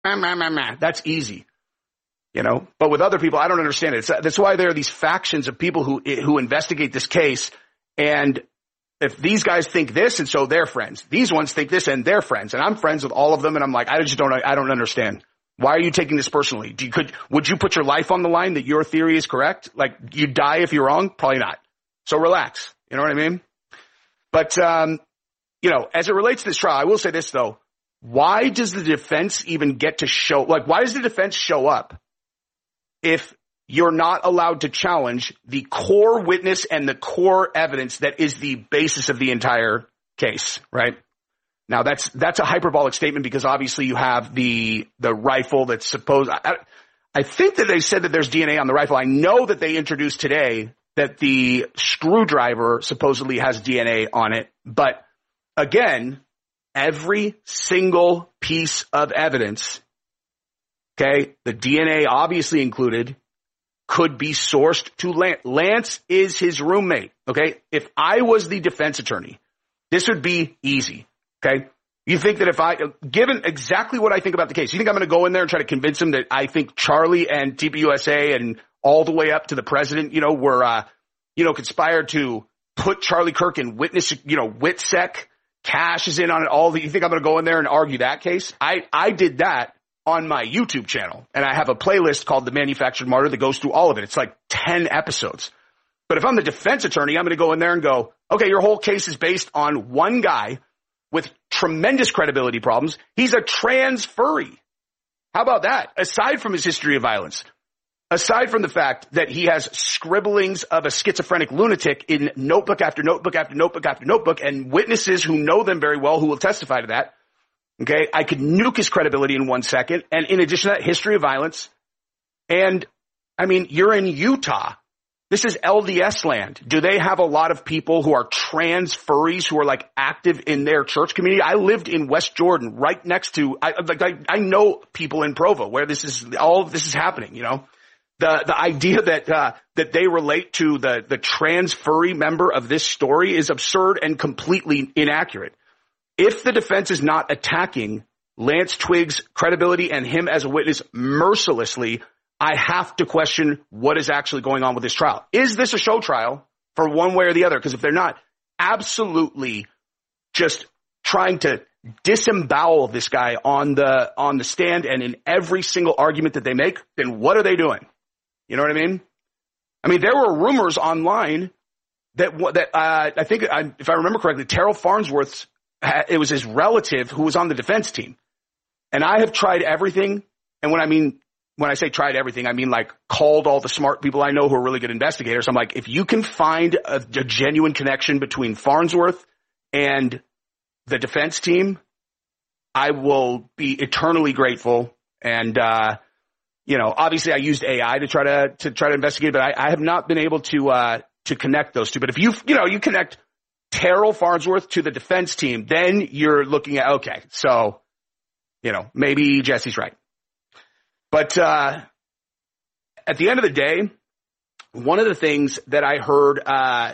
That's easy, but with other people, I don't understand it. That's why there are these factions of people who investigate this case. And if these guys think this, and so they're friends, these ones think this and they're friends, and I'm friends with all of them. And I'm like, I don't understand. Why are you taking this personally? Would you put your life on the line that your theory is correct? Like, you'd die if you're wrong? Probably not. So relax. You know what I mean? But, as it relates to this trial, I will say this though. Why does the defense even get to why does the defense show up if you're not allowed to challenge the core witness and the core evidence that is the basis of the entire case, right? Now that's a hyperbolic statement because obviously you have the rifle that's supposed, I think that they said that there's DNA on the rifle. I know that they introduced today that the screwdriver supposedly has DNA on it. But again, every single piece of evidence, okay, the DNA obviously included, could be sourced to Lance. Lance is his roommate, okay? If I was the defense attorney, this would be easy. Okay. You think that given exactly what I think about the case, you think I'm going to go in there and try to convince him that I think Charlie and TPUSA and all the way up to the president, were, conspired to put Charlie Kirk in witness, WITSEC, Cash is in on it. You think I'm going to go in there and argue that case? I did that on my YouTube channel, and I have a playlist called The Manufactured Martyr that goes through all of it. It's like 10 episodes. But if I'm the defense attorney, I'm going to go in there and go, okay, your whole case is based on one guy with tremendous credibility problems. He's a trans furry. How about that? Aside from his history of violence, aside from the fact that he has scribblings of a schizophrenic lunatic in notebook after notebook after notebook after notebook, and witnesses who know them very well who will testify to that. Okay, I could nuke his credibility in 1 second. And in addition to that, history of violence. And I mean, you're in Utah. This is LDS land. Do they have a lot of people who are trans furries who are like active in their church community? I lived in West Jordan, right next to. I know people in Provo where all of this is happening. The idea that they relate to the trans furry member of this story is absurd and completely inaccurate. If the defense is not attacking Lance Twiggs' credibility and him as a witness mercilessly, I have to question what is actually going on with this trial. Is this a show trial for one way or the other? Because if they're not absolutely just trying to disembowel this guy on the stand and in every single argument that they make, then what are they doing? You know what I mean? I mean, there were rumors online that I think, if I remember correctly, Terrell Farnsworth's, it was his relative who was on the defense team. And I have tried everything. And when I say tried everything, I mean like called all the smart people I know who are really good investigators. I'm like, if you can find a genuine connection between Farnsworth and the defense team, I will be eternally grateful. And, obviously I used AI to try to investigate, but I have not been able to connect those two. But if you connect Terrell Farnsworth to the defense team, then you're looking at, okay, so, maybe Jesse's right. But at the end of the day, one of the things that I heard,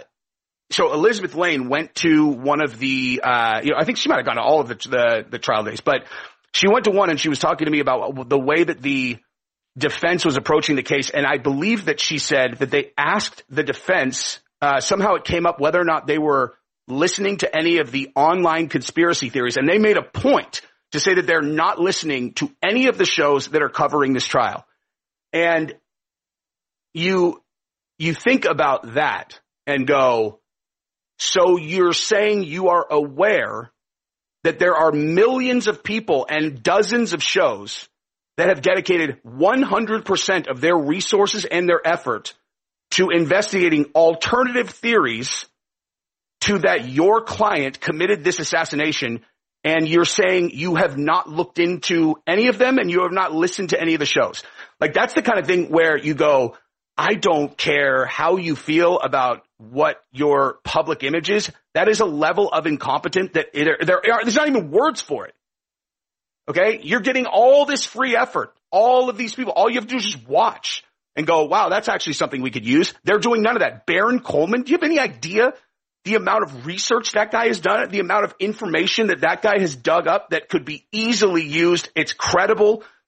so Elizabeth Lane went to one of the, I think she might have gone to all of the trial days, but she went to one and she was talking to me about the way that the defense was approaching the case. And I believe that she said that they asked the defense, somehow it came up whether or not they were listening to any of the online conspiracy theories. And they made a point to say that they're not listening to any of the shows that are covering this trial. And you think about that and go, so you're saying you are aware that there are millions of people and dozens of shows that have dedicated 100% of their resources and their effort to investigating alternative theories to that your client committed this assassination, and you're saying you have not looked into any of them and you have not listened to any of the shows. Like, that's the kind of thing where you go, I don't care how you feel about what your public image is. That is a level of incompetent that there's not even words for it. Okay? You're getting all this free effort, all of these people. All you have to do is just watch and go, wow, that's actually something we could use. They're doing none of that. Baron Coleman, do you have any idea the amount of research that guy has done, the amount of information that guy has dug up that could be easily used. It's credible.